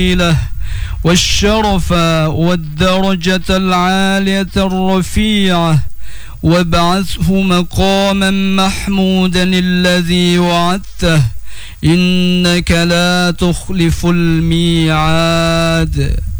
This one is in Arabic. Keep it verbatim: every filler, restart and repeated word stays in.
والشرف والدرجة العالية الرفيعة وابعثه مقاما محمودا الذي وعدته إنك لا تخلف الميعاد.